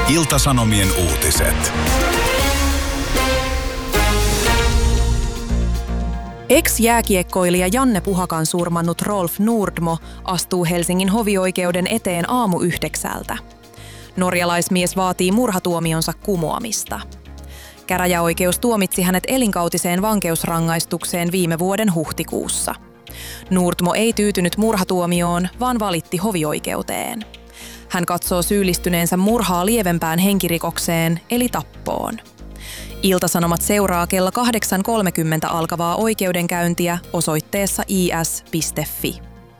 Ilta-Sanomien uutiset. Ex-jääkiekkoilija Janne Puhakan surmannut Rolf Nordmo astuu Helsingin hovioikeuden eteen 8:00. Norjalaismies vaatii murhatuomionsa kumoamista. Käräjäoikeus tuomitsi hänet elinkautiseen vankeusrangaistukseen viime vuoden huhtikuussa. Nordmo ei tyytynyt murhatuomioon, vaan valitti hovioikeuteen. Hän katsoo syyllistyneensä murhaa lievempään henkirikokseen, eli tappoon. Ilta-Sanomat seuraa kello 8:30 alkavaa oikeudenkäyntiä osoitteessa is.fi.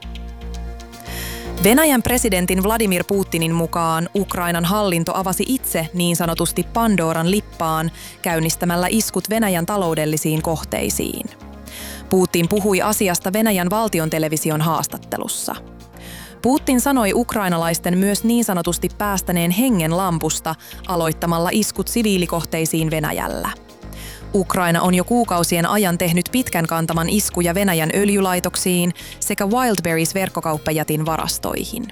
Venäjän presidentin Vladimir Putinin mukaan Ukrainan hallinto avasi itse niin sanotusti Pandoran lippaan käynnistämällä iskut Venäjän taloudellisiin kohteisiin. Putin puhui asiasta Venäjän valtiontelevision haastattelussa. Putin sanoi ukrainalaisten myös niin sanotusti päästäneen hengen lampusta aloittamalla iskut siviilikohteisiin Venäjällä. Ukraina on jo kuukausien ajan tehnyt pitkän kantaman iskuja Venäjän öljylaitoksiin sekä Wildberries-verkkokauppajätin varastoihin.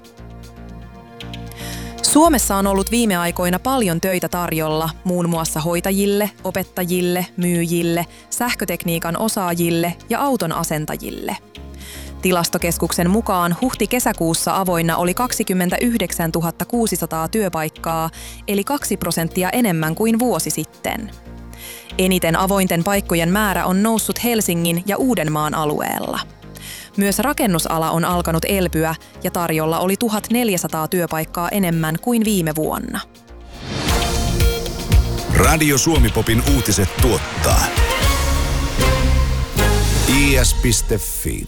Suomessa on ollut viime aikoina paljon töitä tarjolla muun muassa hoitajille, opettajille, myyjille, sähkötekniikan osaajille ja auton asentajille. Tilastokeskuksen mukaan huhti-kesäkuussa avoinna oli 29 600 työpaikkaa, eli 2% enemmän kuin vuosi sitten. Eniten avointen paikkojen määrä on noussut Helsingin ja Uudenmaan alueella. Myös rakennusala on alkanut elpyä ja tarjolla oli 1400 työpaikkaa enemmän kuin viime vuonna. Radio Suomi-popin uutiset tuottaa is.fi.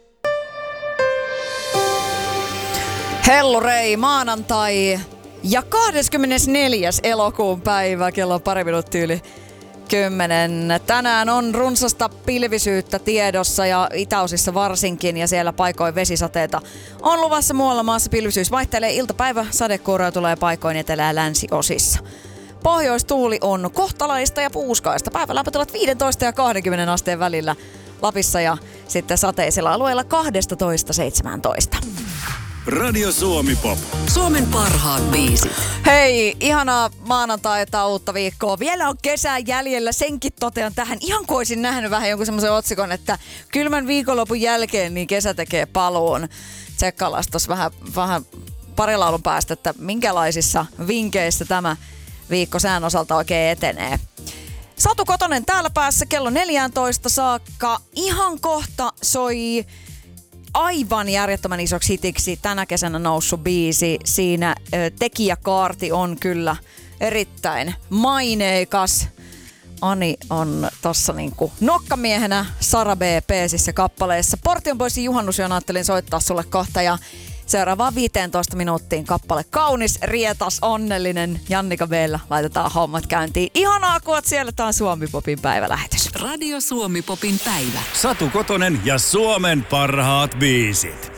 Hellurei, maanantai ja 24. elokuun päivä, kello on pari minuuttia yli 10. Tänään on runsasta pilvisyyttä tiedossa ja itäosissa varsinkin ja siellä paikoin vesisateita on luvassa. Muualla maassa pilvisyys vaihtelee, iltapäivä sadekuuroja tulee paikoin etelä- ja länsiosissa. Pohjoistuuli on kohtalaista ja puuskaista. Päivälämpötilat 15 ja 20 asteen välillä Lapissa ja sitten sateisilla alueilla 12-17. Radio Suomi-pop. Suomen parhaat biisit. Hei, ihanaa maanantaita, uutta viikkoa. Vielä on kesää jäljellä, senkin totean tähän. Ihan kuin olisin nähnyt vähän jonkun semmoisen otsikon, että kylmän viikonlopun jälkeen niin kesä tekee paluun. Tsekkaillaan tuossa vähän pari laulun päästä, että minkälaisissa vinkeissä tämä viikko sään osalta oikein etenee. Satu Kotonen täällä päässä kello 14 saakka. Ihan kohta soi aivan järjettömän isoksi hitiksi tänä kesänä noussut biisi. Siinä tekijäkaarti on kyllä erittäin maineikas. Ani on tossa niinku nokkamiehenä Sara B. Peesissä kappaleessa. Portion Boysin juhannusyön ajattelin soittaa sulle kohta ja seuraavaan 15 minuuttiin kappale kaunis, rietas, onnellinen. Jannika B:llä laitetaan hommat käyntiin. Ihanaa, kun oot siellä. Tää on Suomi-popin päivälähetys. Radio Suomi-popin päivä. Satu Kotonen ja Suomen parhaat biisit.